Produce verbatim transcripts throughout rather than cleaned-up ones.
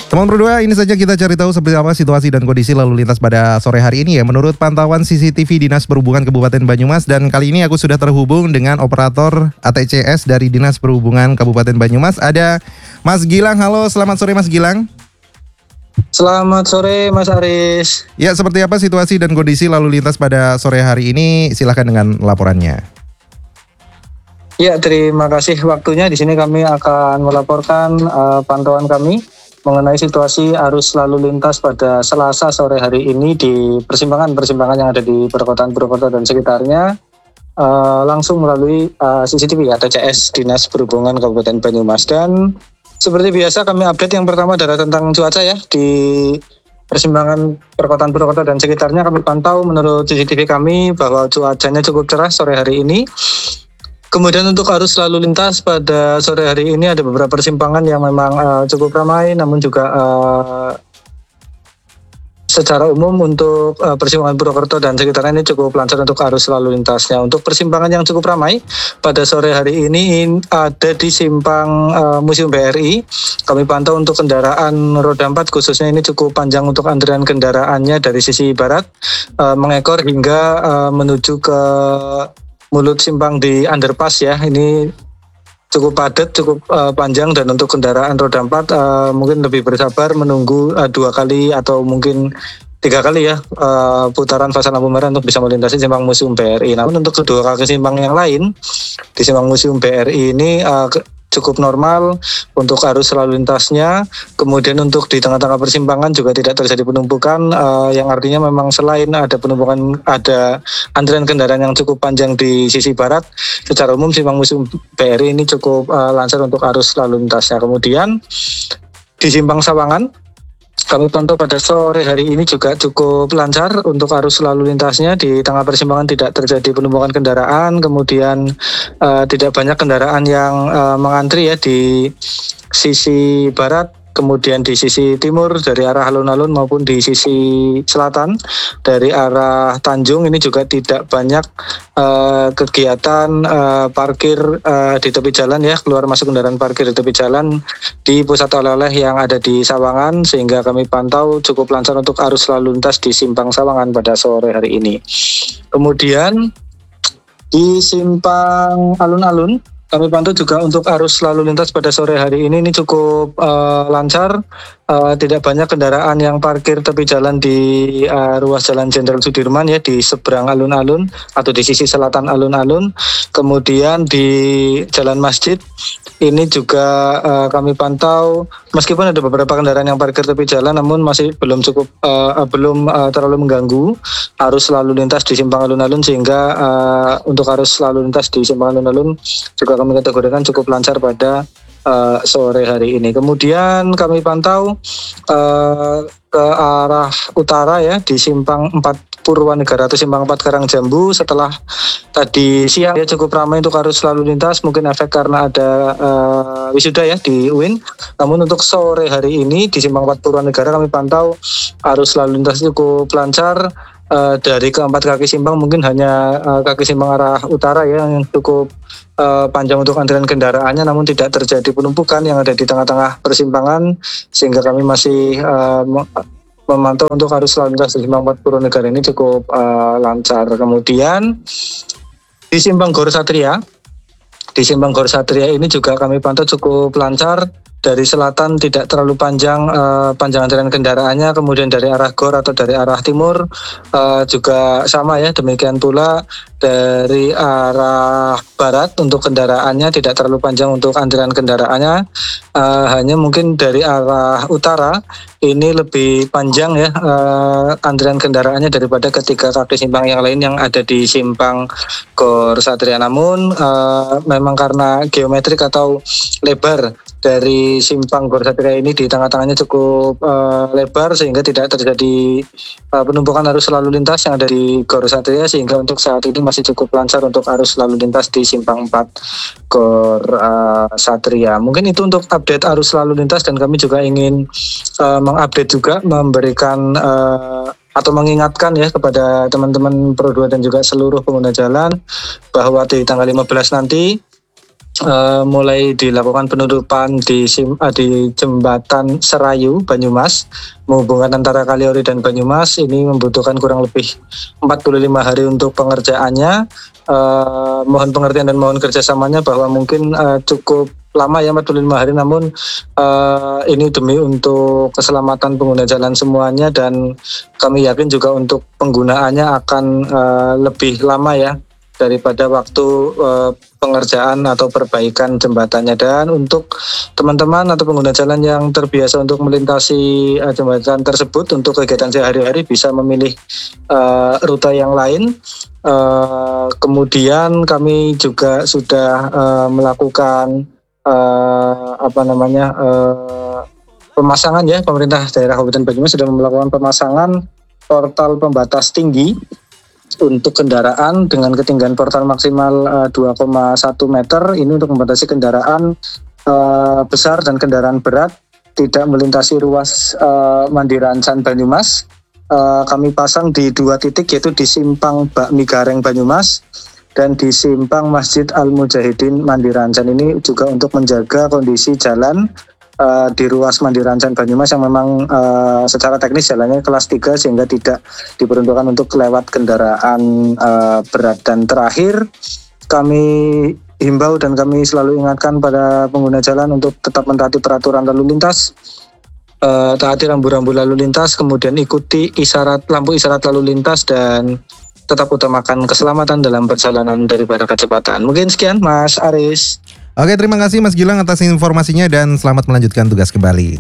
Teman berdua, ini saja kita cari tahu seperti apa situasi dan kondisi lalu lintas pada sore hari ini ya. Menurut pantauan C C T V Dinas Perhubungan Kabupaten Banyumas, dan kali ini aku sudah terhubung dengan operator A T C S dari Dinas Perhubungan Kabupaten Banyumas. Ada Mas Gilang. Halo, selamat sore Mas Gilang. Selamat sore Mas Aris. Ya, seperti apa situasi dan kondisi lalu lintas pada sore hari ini? Silakan dengan laporannya. Ya, terima kasih waktunya. Di sini kami akan melaporkan uh, pantauan kami mengenai situasi arus lalu lintas pada Selasa sore hari ini di persimpangan-persimpangan yang ada di perkotaan Purwokerto dan sekitarnya, uh, langsung melalui uh, C C T V A T C S Dinas Perhubungan Kabupaten Banyumas. Dan seperti biasa kami update yang pertama adalah tentang cuaca ya. Di persimpangan perkotaan Purwokerto dan sekitarnya kami pantau menurut C C T V kami bahwa cuacanya cukup cerah sore hari ini. Kemudian untuk arus lalu lintas pada sore hari ini ada beberapa persimpangan yang memang uh, cukup ramai, namun juga uh, secara umum untuk uh, persimpangan Purwokerto dan sekitarnya ini cukup lancar untuk arus lalu lintasnya. Untuk persimpangan yang cukup ramai pada sore hari ini ada di simpang uh, Museum B R I. Kami pantau untuk kendaraan roda empat khususnya ini cukup panjang untuk antrian kendaraannya dari sisi barat uh, mengekor hingga uh, menuju ke mulut simpang di underpass ya. Ini cukup padat, cukup uh, panjang, dan untuk kendaraan roda empat uh, mungkin lebih bersabar menunggu uh, dua kali atau mungkin tiga kali ya uh, putaran fase lampu merah untuk bisa melintasi simpang Museum B R I. Namun untuk kedua kali simpang yang lain di simpang Museum B R I ini uh, cukup normal untuk arus lalu lintasnya. Kemudian untuk di tengah-tengah persimpangan juga tidak terjadi penumpukan, uh, yang artinya memang selain ada penumpukan, ada antrian kendaraan yang cukup panjang di sisi barat, secara umum simpang Museum B R I ini cukup uh, lancar untuk arus lalu lintasnya. Kemudian di simpang Sawangan kami pantau pada sore hari ini juga cukup lancar untuk arus lalu lintasnya. Di tengah persimpangan tidak terjadi penumpukan kendaraan, kemudian uh, tidak banyak kendaraan yang uh, mengantri ya di sisi barat, kemudian di sisi timur dari arah alun-alun maupun di sisi selatan dari arah Tanjung ini juga tidak banyak uh, kegiatan uh, parkir uh, di tepi jalan ya, keluar masuk kendaraan parkir di tepi jalan di pusat oleh-oleh yang ada di Sawangan, sehingga kami pantau cukup lancar untuk arus lalu lintas di simpang Sawangan pada sore hari ini. Kemudian di simpang alun-alun kami pantau juga untuk arus lalu lintas pada sore hari ini ini cukup uh, lancar, uh, tidak banyak kendaraan yang parkir tepi jalan di uh, ruas Jalan Jenderal Sudirman ya, di seberang alun-alun atau di sisi selatan alun-alun. Kemudian di Jalan Masjid ini juga uh, kami pantau meskipun ada beberapa kendaraan yang parkir tepi jalan, namun masih belum cukup uh, uh, belum uh, terlalu mengganggu arus lalu lintas di simpang alun-alun, sehingga uh, untuk arus lalu lintas di simpang alun-alun juga kami kategorikan cukup lancar pada uh, sore hari ini. Kemudian kami pantau uh, ke arah utara ya di simpang empat Purwanegara atau simpang empat Karangjambu. Setelah tadi siang ya cukup ramai untuk arus lalu lintas, mungkin efek karena ada uh, wisuda ya di U I N. Namun untuk sore hari ini di simpang empat Purwanegara kami pantau arus lalu lintas cukup lancar. Uh, dari keempat kaki simpang mungkin hanya uh, kaki simpang arah utara ya yang cukup uh, panjang untuk antrian kendaraannya, namun tidak terjadi penumpukan yang ada di tengah-tengah persimpangan, sehingga kami masih uh, memantau untuk arus lalu lintas di simpang empat Purwanegara ini cukup uh, lancar. Kemudian di simpang Gor Satria, di simpang Gor Satria ini juga kami pantau cukup lancar. Dari selatan tidak terlalu panjang uh, panjang antrian kendaraannya, kemudian dari arah Gor atau dari arah timur uh, juga sama ya, demikian pula dari arah barat untuk kendaraannya tidak terlalu panjang untuk antrian kendaraannya, uh, hanya mungkin dari arah utara ini lebih panjang ya uh, antrian kendaraannya daripada ketiga kaki simpang yang lain yang ada di simpang Gor Satria. Namun uh, memang karena geometrik atau lebar dari simpang Gor Satria ini di tengah-tengahnya cukup uh, lebar, sehingga tidak terjadi uh, penumpukan arus lalu lintas yang ada di Gor Satria, sehingga untuk saat ini masih cukup lancar untuk arus lalu lintas di simpang empat Gor uh, Satria. Mungkin itu untuk update arus lalu lintas, dan kami juga ingin uh, mengupdate juga, memberikan uh, atau mengingatkan ya kepada teman-teman Pro dua dan juga seluruh pengguna jalan bahwa di tanggal lima belas nanti Uh, mulai dilakukan penutupan di sim, uh, di jembatan Serayu Banyumas menghubungkan antara Kaliori dan Banyumas. Ini membutuhkan kurang lebih empat puluh lima hari untuk pengerjaannya. Uh, mohon pengertian dan mohon kerjasamanya bahwa mungkin uh, cukup lama ya, empat puluh lima hari, namun uh, ini demi untuk keselamatan pengguna jalan semuanya, dan kami yakin juga untuk penggunaannya akan uh, lebih lama ya daripada waktu uh, pengerjaan atau perbaikan jembatannya. Dan untuk teman-teman atau pengguna jalan yang terbiasa untuk melintasi uh, jembatan tersebut untuk kegiatan sehari-hari bisa memilih uh, rute yang lain. Uh, kemudian kami juga sudah uh, melakukan uh, apa namanya uh, pemasangan ya, pemerintah daerah Kabupaten Banyumas sudah melakukan pemasangan portal pembatas tinggi untuk kendaraan dengan ketinggian portal maksimal uh, dua koma satu meter. Ini untuk membatasi kendaraan uh, besar dan kendaraan berat tidak melintasi ruas uh, Mandirancan Banyumas. Uh, kami pasang di dua titik, yaitu di Simpang Bakmi Gareng Banyumas dan di Simpang Masjid Al-Mujahidin Mandirancan. Ini juga untuk menjaga kondisi jalan Uh, di ruas Mandirancan Banyumas yang memang uh, secara teknis jalannya kelas tiga sehingga tidak diperuntukkan untuk lewat kendaraan uh, berat. Dan terakhir, kami himbau dan kami selalu ingatkan pada pengguna jalan untuk tetap mentaati peraturan lalu lintas, uh, taati rambu-rambu lalu lintas, kemudian ikuti isyarat lampu isyarat lalu lintas, dan tetap utamakan keselamatan dalam perjalanan daripada kecepatan. Mungkin sekian Mas Aris. Oke, terima kasih Mas Gilang atas informasinya dan selamat melanjutkan tugas kembali.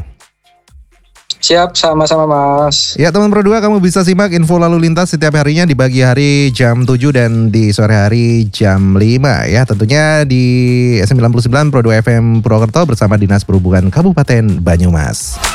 Siap, sama-sama Mas. Ya teman Pro dua, kamu bisa simak info lalu lintas setiap harinya di pagi hari jam tujuh dan di sore hari jam lima ya. Tentunya di sembilan puluh sembilan Pro dua F M Purwokerto bersama Dinas Perhubungan Kabupaten Banyumas.